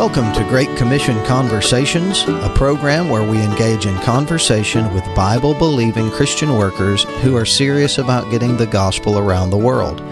Welcome to Great Commission Conversations, a program where we engage in conversation with Bible-believing Christian workers who are serious about getting the gospel around the world.